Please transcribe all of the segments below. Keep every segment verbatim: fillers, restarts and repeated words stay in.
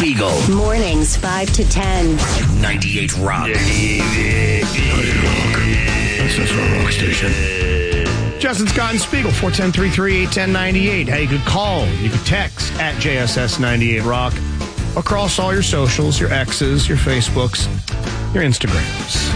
Spiegel. Mornings five to ten. ninety-eight Rock. This is our rock station. Justin Scott and Spiegel, four one zero, three three eight, one zero nine eight. Hey, you could call, you could text at J S S ninety-eight Rock across all your socials, your X's, your Facebooks, your Instagrams.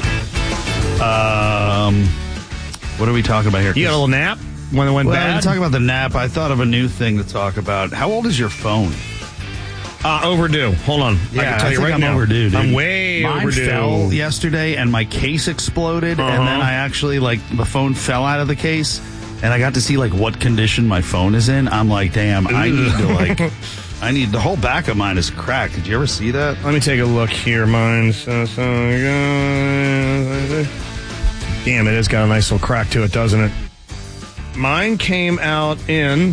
Um, what are we talking about here? You got a little nap? When it went well, bad? Talk about the nap. I thought of a new thing to talk about. How old is your phone? Uh, overdue. Hold on. Yeah, I can tell I you think right I'm now. overdue, dude. I'm way Mine overdue. fell yesterday, and my case exploded, Uh-huh. and then I actually, like, the phone fell out of the case, and I got to see, like, what condition my phone is in. I'm like, damn, I need to, like, I need, the whole back of mine is cracked. Did you ever see that? Let me take a look here. Mine's so, so, damn, it has got a nice little crack to it, doesn't it? Mine came out in...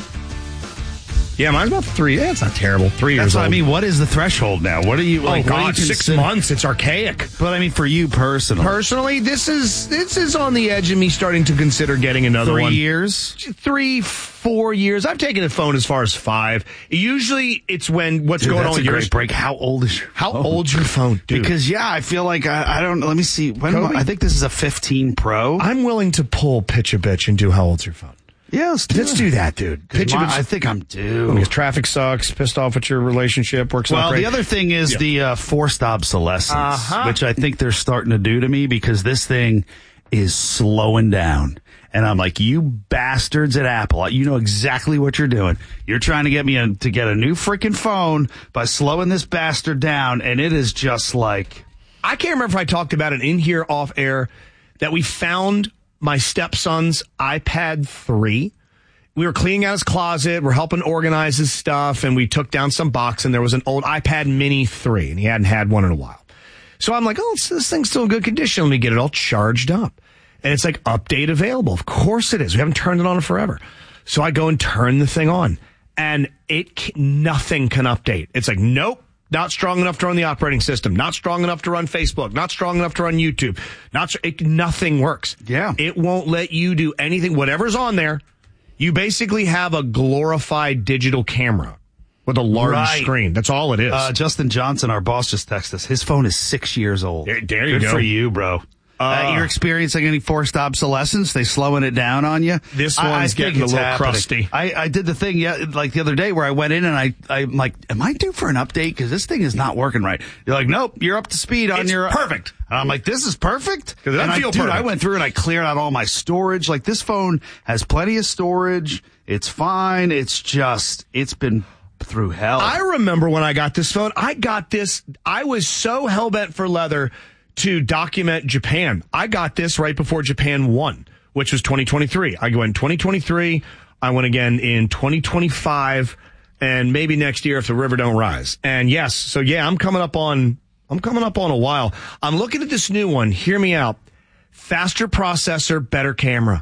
Yeah, mine's about three. Yeah, it's not terrible. Three years That's what old. I mean, what is the threshold now? What are you, like, oh, what God, do you six consider- months. It's archaic. But, I mean, for you personally. Personally, this is this is on the edge of me starting to consider getting another Three one. years? Three, four years. I've taken a phone as far as five. Usually, it's when what's Dude, going that's on with a great yours. break. How old is your How phone? old's your phone, dude? Because, yeah, I feel like, I, I don't, let me see. When am I, Kobe? I think this is a fifteen Pro. I'm willing to pull pitch a bitch and do how old's your phone. Yeah, let's do, Let's do that, dude. Pitch a my, bitch. I think I'm due. Because traffic sucks, pissed off with your relationship, works not Well, great. the other thing is Yeah. the uh, forced obsolescence, Uh-huh. which I think they're starting to do to me because this thing is slowing down. And I'm like, you bastards at Apple, you know exactly what you're doing. You're trying to get me a, to get a new freaking phone by slowing this bastard down, and it is just like... I can't remember if I talked about it in here off air that we found my stepson's iPad three. We were cleaning out his closet. We're helping organize his stuff, and we took down some box, and there was an old iPad Mini three, and he hadn't had one in a while. So I'm like, oh, this, this thing's still in good condition. Let me get it all charged up. And it's like, update available. Of course it is. We haven't turned it on in forever. So I go and turn the thing on, and it nothing can update. It's like, nope. Not strong enough to run the operating system. Not strong enough to run Facebook. Not strong enough to run YouTube. Not it, nothing works. Yeah. It won't let you do anything. Whatever's on there, you basically have a glorified digital camera with a large Right. screen. That's all it is. Uh, Justin Johnson, our boss, just texted us. His phone is six years old. There, there you Good go. for you, bro. Uh, you're experiencing any forced obsolescence? They slowing it down on you? This I- I one's think getting a it's little happening. crusty. I, I did the thing yeah, like the other day where I went in and I, I'm like, am I due for an update? Because this thing is not working right. You're like, nope, you're up to speed on It's your... perfect. And I'm like, this is perfect? 'Cause it doesn't And I, feel dude, perfect. I went through and I cleared out all my storage. Like, this phone has plenty of storage. It's fine. It's just, it's been through hell. I remember when I got this phone, I got this, I was so hell-bent for leather to document Japan. I got this right before Japan won, which was twenty twenty-three. I went in twenty twenty-three. I went again in twenty twenty-five, and maybe next year if the river don't rise. And yes, so yeah, I'm coming up on, I'm coming up on a while. I'm looking at this new one. Hear me out. Faster processor, better camera.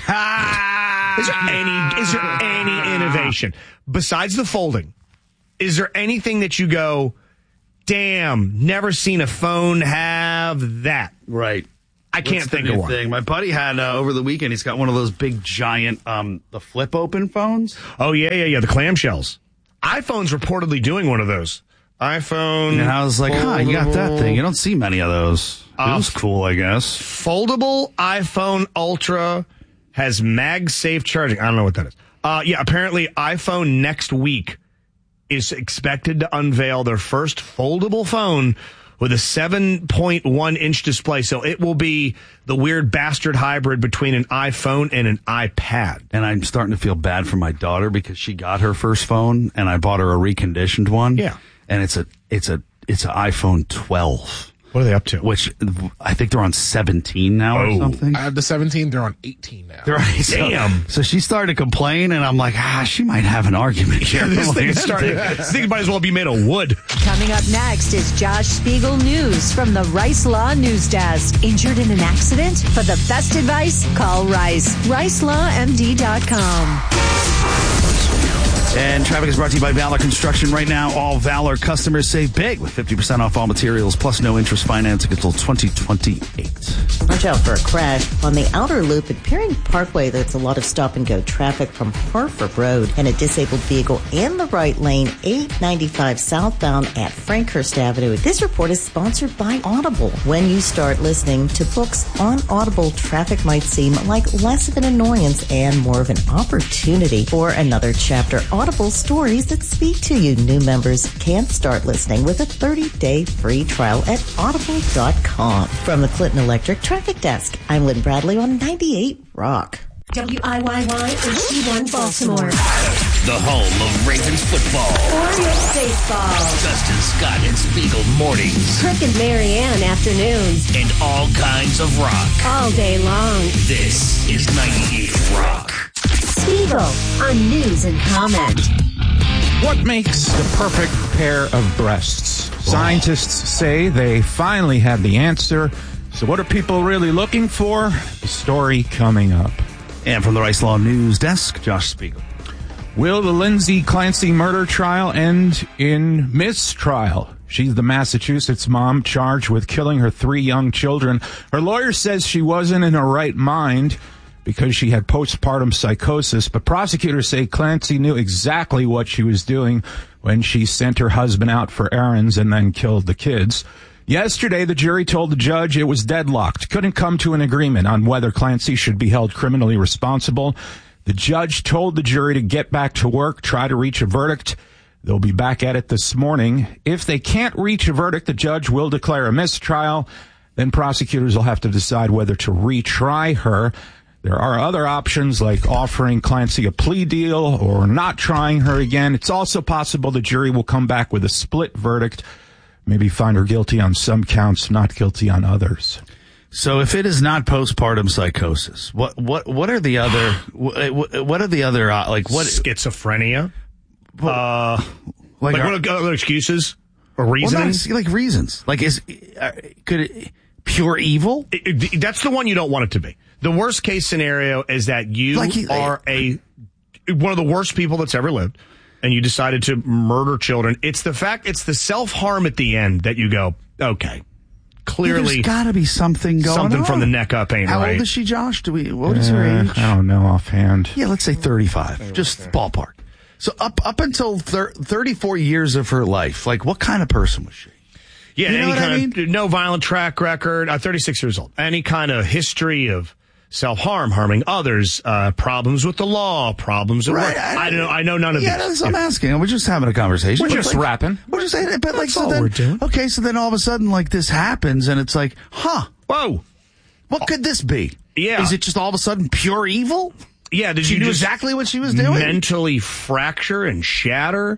Is there any, is there any innovation besides the folding? Is there anything that you go, damn, never seen a phone have that? Right. I can't What's the think new of one. Thing? My buddy had uh, over the weekend. He's got one of those big, giant, um, the flip open phones. Oh yeah, yeah, yeah. The clamshells. iPhone's reportedly doing one of those. iPhone. And I was like, huh, you got that foldable- thing. You don't see many of those. It Uh, was cool, I guess. Foldable iPhone Ultra has MagSafe charging. I don't know what that is. Uh, yeah, apparently iPhone next week is expected to unveil their first foldable phone with a seven point one inch display. So it will be the weird bastard hybrid between an iPhone and an iPad. And I'm starting to feel bad for my daughter because she got her first phone and I bought her a reconditioned one. Yeah. And it's a, it's a, it's an iPhone twelve. What are they up to? Which I think they're on seventeen now or Oh. something. I have the seventeen. They're on eighteen now. They're right. So, Damn. So she started to complain, and I'm like, ah, she might have an argument here. this I'm thing like, is starting. This thing might as well be made of wood. Coming up next is Josh Spiegel News from the Rice Law News Desk. Injured in an accident? For the best advice, call Rice. rice law m d dot com. And traffic is brought to you by Valor Construction. Right now, all Valor customers save big with fifty percent off all materials, plus no interest financing until twenty twenty-eight. Watch out for a crash on the outer loop at Peering Parkway. There's a lot of stop-and-go traffic from Harford Road and a disabled vehicle in the right lane, eight ninety-five southbound at Frankhurst Avenue. This report is sponsored by Audible. When you start listening to books on Audible, traffic might seem like less of an annoyance and more of an opportunity for another chapter. Audible stories that speak to you. New members can start listening with a thirty-day free trial at audible dot com. From the Clinton Electric Traffic Desk, I'm Lynn Bradley on ninety-eight Rock. W I Y Y H D one Baltimore. The home of Ravens football. Orioles baseball. Dustin Scott and Spiegel mornings. Kirk and Marianne afternoons. And all kinds of rock. All day long. This is ninety-eight Rock. Spiegel on News and Comment. What makes the perfect pair of breasts? Scientists say they finally have the answer. So what are people really looking for? The story coming up. And from the Rice Law News Desk, Josh Spiegel. Will the Lindsay Clancy murder trial end in mistrial? She's the Massachusetts mom charged with killing her three young children. Her lawyer says she wasn't in her right mind because she had postpartum psychosis, but prosecutors say Clancy knew exactly what she was doing when she sent her husband out for errands and then killed the kids. Yesterday, the jury told the judge it was deadlocked, couldn't come to an agreement on whether Clancy should be held criminally responsible. The judge told the jury to get back to work, try to reach a verdict. They'll be back at it this morning. If they can't reach a verdict, the judge will declare a mistrial. Then prosecutors will have to decide whether to retry her. There are other options like offering Clancy a plea deal or not trying her again. It's also possible the jury will come back with a split verdict, maybe find her guilty on some counts, not guilty on others. So if it is not postpartum psychosis, what what what are the other what, what are the other uh, like what schizophrenia? Uh, like, like are, what are other excuses or reasons? Well, like reasons. Like is uh, could it pure evil? It, it, that's the one you don't want it to be. The worst case scenario is that you like he, are a one of the worst people that's ever lived, and you decided to murder children. It's the fact, it's the self-harm at the end that you go, okay, clearly yeah, there's got to be something going something on. from the neck up ain't How right. How old is she, Josh? Do we? What is uh, her age? I don't know offhand. Yeah, let's say thirty-five, just ballpark. So up up until thir- thirty-four years of her life, like what kind of person was she? Yeah, you know any what kind I mean? of no violent track record. Uh, thirty-six years old. Any kind of history of self-harm, harming others, uh, problems with the law, problems at right, work. I, I don't know. I know none of yeah, this. Yeah, I'm asking. We're just having a conversation. We're but just like, rapping. We're just saying it, but like, That's so all then, we're doing. okay, so then all of a sudden, like, this happens, and it's like, huh, Whoa, what could this be? Yeah. Is it just all of a sudden pure evil? yeah. Did She you knew just exactly what she was doing? mentally fracture and shatter?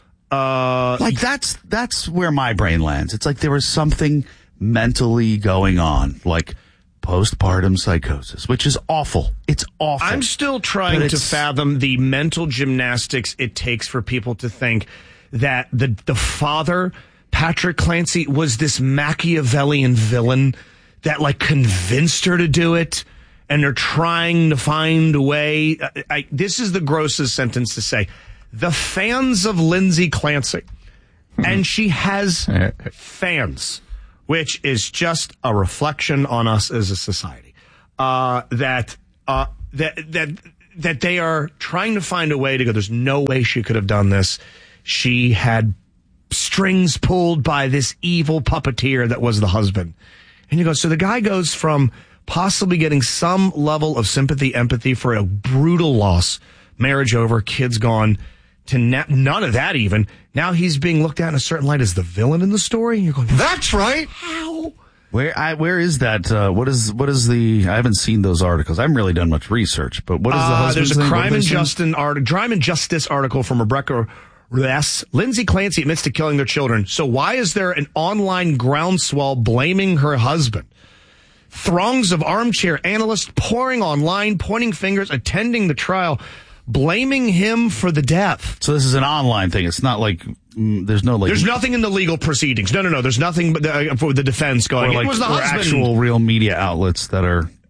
Uh, Like, that's that's where my brain lands. It's like there was something mentally going on, like postpartum psychosis, which is awful. It's awful. I'm still trying to fathom the mental gymnastics it takes for people to think that the the father, Patrick Clancy, was this Machiavellian villain that like convinced her to do it, and they're trying to find a way. I, I, this is the grossest sentence to say. The fans of Lindsay Clancy, and she has fans, which is just a reflection on us as a society. Uh, that, uh, that, that, that they are trying to find a way to go, there's no way she could have done this. She had strings pulled by this evil puppeteer that was the husband. And you go, so the guy goes from possibly getting some level of sympathy, empathy for a brutal loss, marriage over, kids gone, to na- none of that even. Now he's being looked at in a certain light as the villain in the story. And you're going, that's right. How? Where I where is that? Uh, what is what is the? I haven't seen those articles. I haven't really done much research. But what is the uh, husband's There's a name? crime and, Justin Justin art- crime and justice article from Rebecca Ress. Lindsay Clancy admits to killing their children. So why is there an online groundswell blaming her husband? Throngs of armchair analysts pouring online, pointing fingers, attending the trial, blaming him for the death. So this is an online thing. It's not like mm, there's no like. There's nothing in the legal proceedings. No, no, no. There's nothing but the, for the defense going. Or like, it was the or husband. actual real media outlets that are.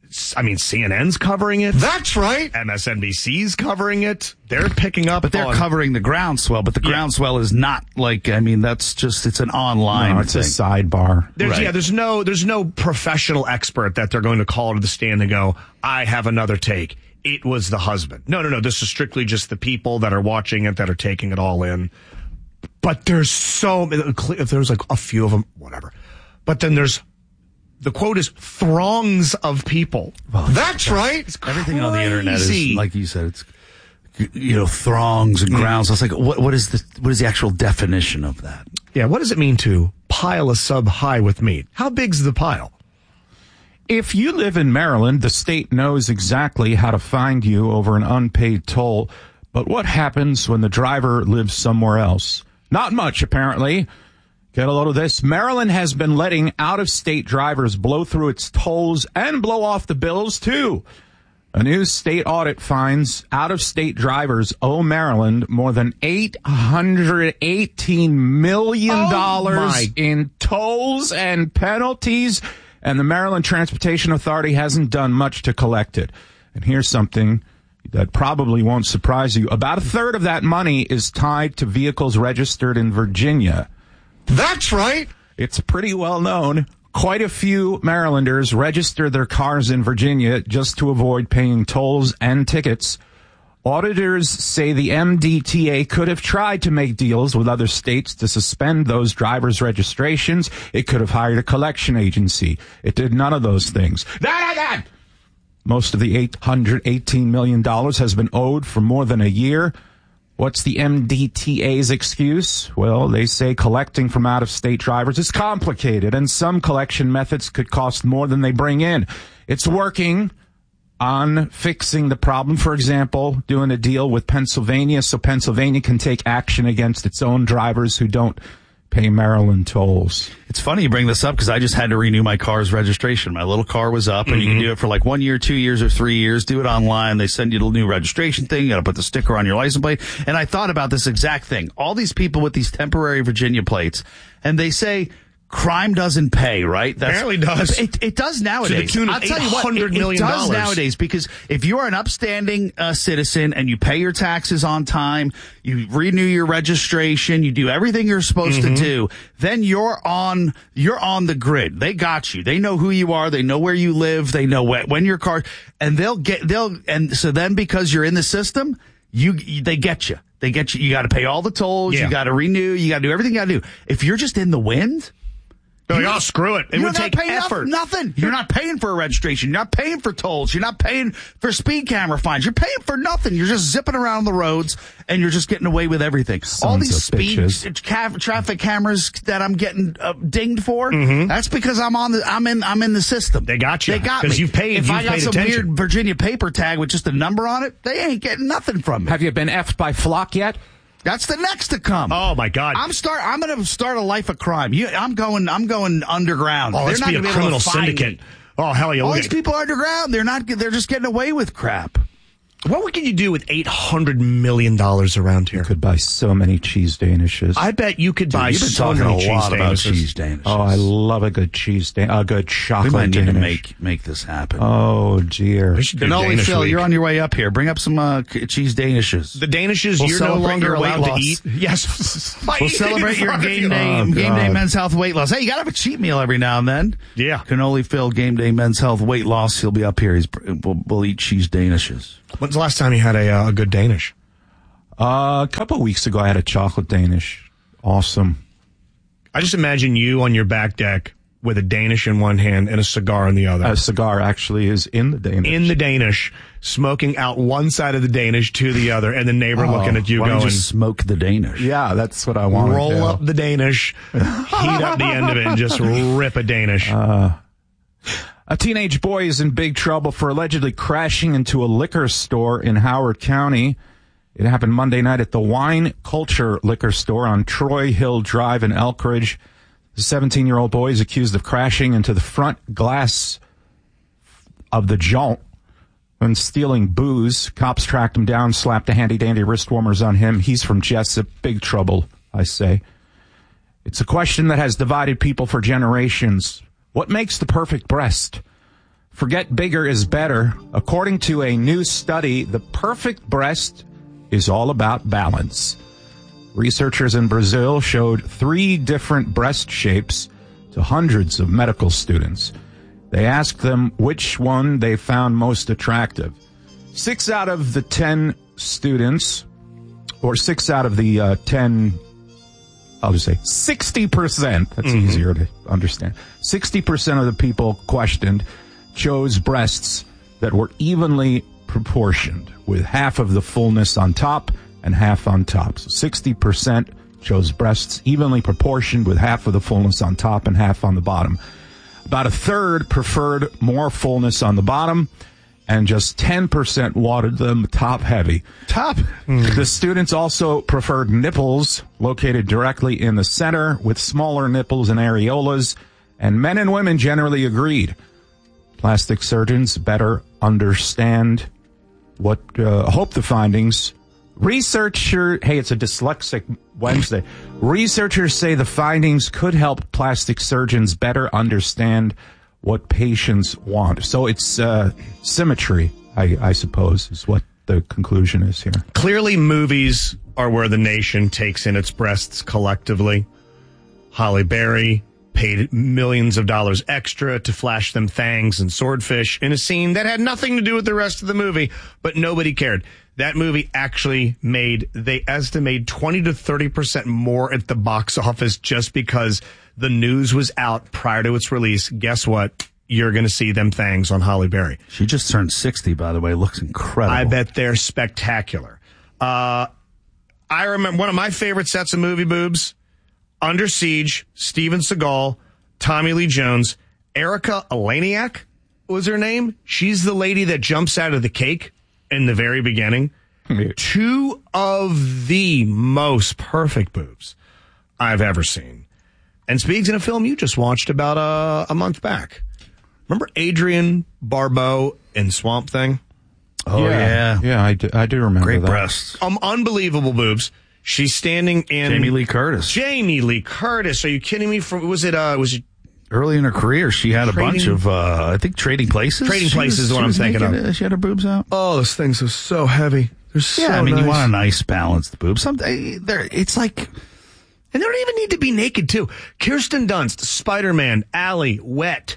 I mean, C N N's covering it. That's right. M S N B C's covering it. They're picking up. But they're on, covering the groundswell, but the Yeah. groundswell is not like, I mean, that's just, it's an online No, it's thing. a sidebar. There's, Right. Yeah, there's no there's no professional expert that they're going to call to the stand and go, I have another take. It was the husband. No, no, no. This is strictly just the people that are watching it, that are taking it all in. But there's so many. If there's like a few of them, whatever. But then there's, the quote is throngs of people. That's right. It's Everything on the internet is, crazy. like you said, it's, you know, throngs and grounds. I was like, what, what is the, what is the actual definition of that? Yeah, what does it mean to pile a sub high with meat? How big's the pile? If you live in Maryland, the state knows exactly how to find you over an unpaid toll. But what happens when the driver lives somewhere else? Not much, apparently. Get a load of this. Maryland has been letting out-of-state drivers blow through its tolls and blow off the bills, too. A new state audit finds out-of-state drivers owe Maryland more than eight hundred eighteen million dollars Oh, my. in tolls and penalties, and the Maryland Transportation Authority hasn't done much to collect it. And here's something that probably won't surprise you. About a third of that money is tied to vehicles registered in Virginia. That's right. It's pretty well known. Quite a few Marylanders register their cars in Virginia just to avoid paying tolls and tickets. Auditors say the M D T A could have tried to make deals with other states to suspend those drivers' registrations. It could have hired a collection agency. It did none of those things. That, that. Most of the eight hundred eighteen million dollars has been owed for more than a year. What's the M D T A's excuse? Well, they say collecting from out-of-state drivers is complicated, and some collection methods could cost more than they bring in. It's working on fixing the problem. For example, doing a deal with Pennsylvania so Pennsylvania can take action against its own drivers who don't pay Maryland tolls. It's funny you bring this up because I just had to renew my car's registration. My little car was up, and mm-hmm. you can do it for like one year, two years, or three years. Do it online. They send you the new registration thing. You got to put the sticker on your license plate. And I thought about this exact thing. All these people with these temporary Virginia plates, and they say crime doesn't pay, right? That's, Apparently does. It, it does nowadays. To the tune of I'll tell you what, eight hundred it, million dollars. It does nowadays because if you're an upstanding uh, citizen and you pay your taxes on time, you renew your registration, you do everything you're supposed mm-hmm. to do, then you're on you're on the grid. They got you. They know who you are. They know where you live. They know when, when your car, and they'll get they'll and so then because you're in the system, you, you they get you. They get you. You got to pay all the tolls. Yeah. You got to renew. You got to do everything you got to do. If you're just in the wind. You're like, oh, screw it. It You're would not take paying effort. Nothing. You're not paying for a registration. You're not paying for tolls. You're not paying for speed camera fines. You're paying for nothing. You're just zipping around the roads, and you're just getting away with everything. Sons All these of speed bitches. ca- traffic cameras that I'm getting uh, dinged for, mm-hmm. that's because I'm on the I'm in I'm in the system. They got you. They got me. Because you've paid. If you've I got paid some attention. weird Virginia paper tag with just a number on it, they ain't getting nothing from me. Have you been effed by Flock yet? That's the next to come. Oh my God! I'm start. I'm going to start a life of crime. You, I'm going. I'm going underground. Oh, They're let's not be a gonna be able criminal to find syndicate. me. Oh hell yeah! All look these at- people are underground. They're not. They're just getting away with crap. What can you do with eight hundred million dollars around here? You could buy so many cheese danishes. I bet you could Dude, buy you've been so talking many a cheese lot about danishes. cheese danishes. Oh, I love a good cheese dan- a good chocolate We might need danish. to make make this happen. Oh dear. We should do Cannoli Danish Phil, week. you're on your way up here. Bring up some uh, c- cheese danishes. The Danishes We'll you're no celebrate longer your weight allowed to loss. eat. Yes. By We'll eating in celebrate your front of game you. day Oh, game day God. men's health weight loss. Hey, you got to have a cheat meal every now and then. Yeah. Cannoli Phil, game day men's health weight loss. He'll be up here. He's we'll, we'll eat cheese danishes. When's the last time you had a, uh, a good Danish? Uh, a couple of weeks ago, I had a chocolate Danish. Awesome. I just imagine you on your back deck with a Danish in one hand and a cigar in the other. A cigar actually is in the Danish. in the Danish, smoking out one side of the Danish to the other, and the neighbor Oh, looking at you Why don't going, you just smoke the Danish? Yeah, that's what I want. roll to do. up the Danish, heat up the end of it, and just rip a Danish. Uh, A teenage boy is in big trouble for allegedly crashing into a liquor store in Howard County. It happened Monday night at the Wine Culture Liquor Store on Troy Hill Drive in Elkridge. The seventeen-year-old boy is accused of crashing into the front glass of the Joint when stealing booze. Cops tracked him down, slapped the handy-dandy wrist warmers on him. He's from Jessup. Big trouble, I say. It's a question that has divided people for generations. What makes the perfect breast? Forget bigger is better. According to a new study, the perfect breast is all about balance. Researchers in Brazil showed three different breast shapes to hundreds of medical students. They asked them which one they found most attractive. Six out of the ten students, or six out of the uh, ten, I'll just say sixty percent, that's mm-hmm. easier to understand. sixty percent of the people questioned chose breasts that were evenly proportioned, with half of the fullness on top and half on top. So sixty percent chose breasts evenly proportioned with half of the fullness on top and half on the bottom. About a third preferred more fullness on the bottom, and just ten percent wanted them top heavy. Top? Mm. The students also preferred nipples located directly in the center with smaller nipples and areolas, and men and women generally agreed. Plastic surgeons better understand what, uh, hope the findings. Researcher, hey, it's a dyslexic Wednesday. Researchers say the findings could help plastic surgeons better understand what patients want. So it's uh, symmetry, I, I suppose, is what the conclusion is here. Clearly, movies are where the nation takes in its breasts collectively. Halle Berry paid millions of dollars extra to flash them fangs and swordfish in a scene that had nothing to do with the rest of the movie, but nobody cared. That movie actually made, they estimate twenty to thirty percent more at the box office just because the news was out prior to its release. Guess what? You're going to see them things on Halle Berry. She just turned sixty, by the way. Looks incredible. I bet they're spectacular. Uh, I remember one of my favorite sets of movie boobs, Under Siege, Steven Seagal, Tommy Lee Jones, Erica Eleniak was her name. She's the lady that jumps out of the cake in the very beginning. Two of the most perfect boobs I've ever seen. And speaking of film you just watched about uh, a month back. Remember Adrienne Barbeau in Swamp Thing? Oh, yeah. Yeah, yeah I, do, I do remember Great that. breasts. Um, unbelievable boobs. She's standing in... Jamie Lee Curtis. Jamie Lee Curtis. Are you kidding me? From, was it... Uh, was it Early in her career, she had trading, a bunch of, uh, I think, Trading Places. Trading Places was, is what I'm thinking naked, of. She had her boobs out. Oh, those things are so heavy. They're so Yeah, I mean, nice. you want a nice balanced boob. Some, they're, it's like... And they don't even need to be naked, too. Kirsten Dunst, Spider-Man, Allie, wet,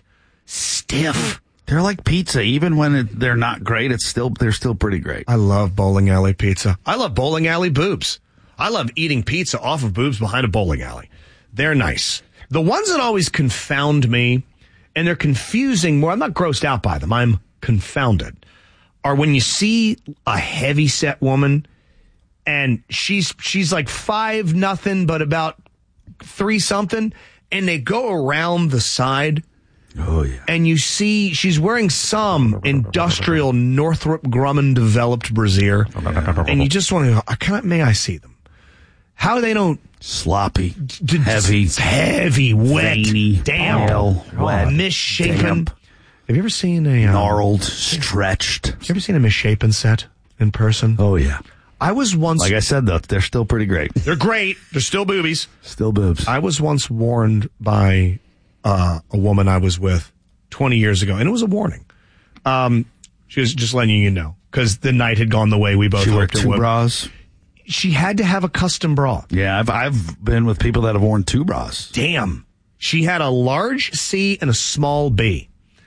stiff. They're like pizza. Even when it, they're not great, it's still they're still pretty great. I love bowling alley pizza. I love bowling alley boobs. I love eating pizza off of boobs behind a bowling alley. They're nice. The ones that always confound me, and they're confusing more, I'm not grossed out by them, I'm confounded, are when you see a heavy-set woman, and she's she's like five nothing, but about three something, and they go around the side. Oh, yeah. And you see she's wearing some industrial Northrop Grumman developed brassiere. Yeah. And you just want to, I can't, may I see them? How they don't. Sloppy, d- heavy, heavy, wet, veiny, damp, pale, wet, misshapen. damp. Have you ever seen a. Um, gnarled, stretched. Have you ever seen a misshapen set in person? Oh, yeah. I was once. Like I said, though, they're still pretty great. They're great. They're still boobies. Still boobs. I was once warned by uh, a woman I was with twenty years ago, and it was a warning. Um, she was just letting you know, because the night had gone the way we both she wore hoped it two would. bras. She had to have a custom bra. Yeah, I've I've been with people that have worn two bras. Damn. She had a large C and a small B.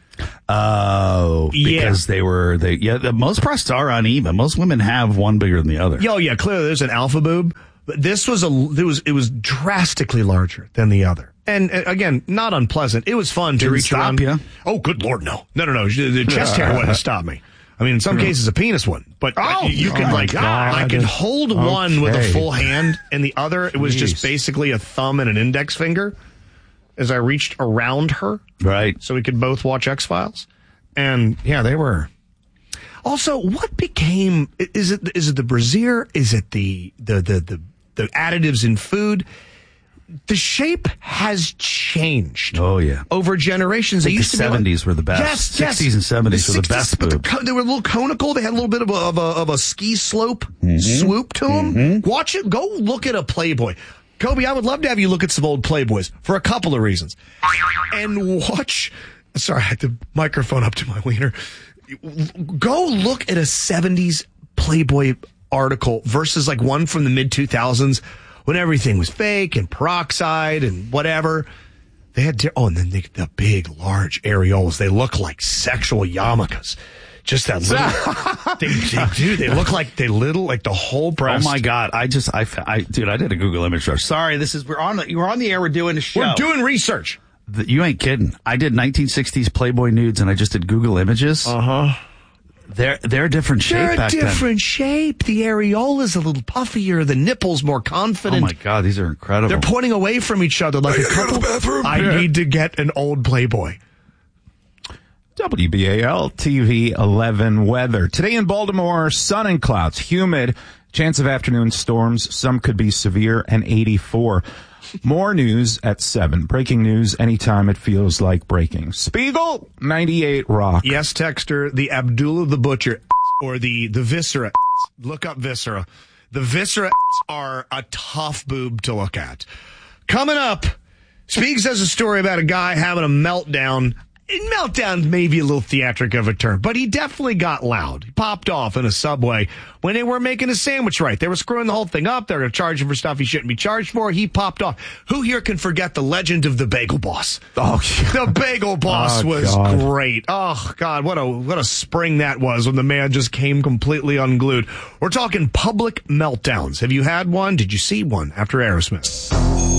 Oh, because yeah. they were they yeah. The, most breasts are uneven. Most women have one bigger than the other. Oh yeah, clearly there's an alpha boob, but this was a it was it was drastically larger than the other. And uh, again, not unpleasant. It was fun to Didn't reach stop around. You? Oh, good Lord, no, no, no, no. The chest hair wouldn't have stopped me. I mean, in some cases, a penis wouldn't. But oh, you, you could oh like, God. I could hold Okay. one with a full hand, and the other it was just Jeez. basically a thumb and an index finger. As I reached around her, Right. so we could both watch X-Files. And yeah, they were. Also, what became, is it, is it the brassiere? Is it the, the, the, the, the additives in food? The shape has changed. Oh, yeah. Over generations. I They think used the to be seventies like, were the best. Yes, yes. sixties and seventies were the sixties, best but the boobs. co- they were a little conical. They had a little bit of a, of a, of a ski slope Mm-hmm. swoop to them. Watch it. Go look at a Playboy. Kobe, I would love to have you look at some old Playboys for a couple of reasons. And watch Sorry, I had the microphone up to my wiener. Go look at a seventies Playboy article versus like one from the mid two thousands when everything was fake and peroxide and whatever. They had, to, oh, and then they, the big, large areolas. They look like sexual yarmulkes. Just that little. they, they do. They look like they little, like the whole breast. Oh my God! I just, I, I, dude, I did a Google image search. Sorry, this is we're on. The, we're on the air. We're doing a show. We're doing research. The, you ain't kidding. I did nineteen sixties Playboy nudes, and I just did Google images. Uh huh. They're they're a different shape. They're a back different then. shape. The areola's a little puffier. The nipples more confident. Oh my God, these are incredible. They're pointing away from each other like a couple. I Yeah. need to get an old Playboy. W B A L T V eleven weather. Today in Baltimore, sun and clouds, humid, chance of afternoon storms. Some could be severe, and eighty-four. More news at seven. Breaking news anytime it feels like breaking. Spiegel, ninety-eight Rock. Yes, Texter, the Abdullah the Butcher or the, the Viscera. Look up Viscera. The Viscera are a tough boob to look at. Coming up, Speaks has a story about a guy having a meltdown. Meltdown may be a little theatric of a term, but he definitely got loud. He popped off in a Subway when they were making a sandwich right. They were screwing the whole thing up. They were going to charge him for stuff he shouldn't be charged for. He popped off. Who here can forget the legend of the Bagel Boss? Oh, The Bagel Boss Oh, was God. great. Oh, God, what a what a spring that was when the man just came completely unglued. We're talking public meltdowns. Have you had one? Did you see one after Aerosmith?